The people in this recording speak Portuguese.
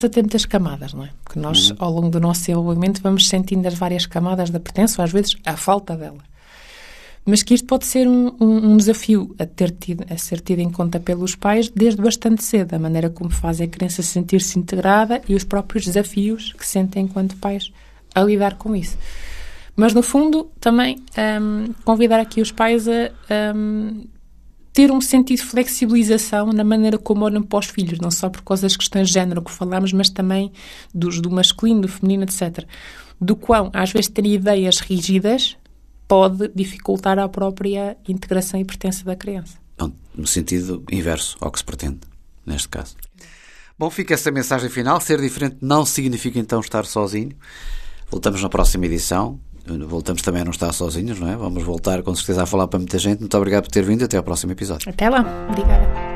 Tem muitas camadas, não é? Porque nós, ao longo do nosso desenvolvimento, vamos sentindo as várias camadas da pertença, ou às vezes a falta dela. Mas que isto pode ser um desafio a ser tido em conta pelos pais desde bastante cedo, a maneira como fazem a criança sentir-se integrada e os próprios desafios que sentem enquanto pais a lidar com isso. Mas, no fundo, também convidar aqui os pais a ter um sentido de flexibilização na maneira como olham para os filhos, não só por causa das questões de género que falámos, mas também do masculino, do feminino, etc. Do quão, às vezes, ter ideias rígidas pode dificultar a própria integração e pertença da criança. Bom, no sentido inverso ao que se pretende, neste caso. Bom, fica essa mensagem final. Ser diferente não significa, então, estar sozinho. Voltamos na próxima edição. Voltamos também a não estar sozinhos, não é? Vamos voltar, com certeza, a falar para muita gente. Muito obrigado por ter vindo e até ao próximo episódio. Até lá. Obrigada.